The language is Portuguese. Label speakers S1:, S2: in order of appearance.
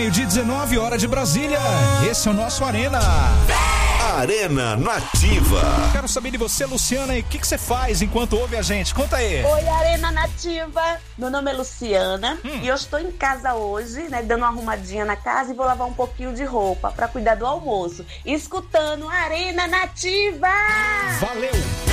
S1: meio-dia 19, hora de Brasília. Esse é o nosso Arena.
S2: Arena Nativa.
S1: Quero saber de você, Luciana, e o que você faz enquanto ouve a gente? Conta aí.
S3: Oi, Arena Nativa. Meu nome é Luciana e eu estou em casa hoje, né, dando uma arrumadinha na casa e vou lavar um pouquinho de roupa para cuidar do almoço, escutando Arena Nativa.
S1: Valeu!